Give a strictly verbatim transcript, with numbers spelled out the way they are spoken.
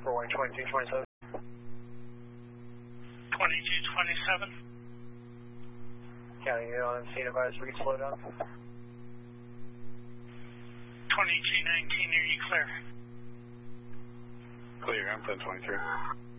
for one twenty-two twenty-seven. twenty-two twenty-seven. County on scene advised we can slow down. twenty-two nineteen, are you clear? Clear, I'm ten twenty-three.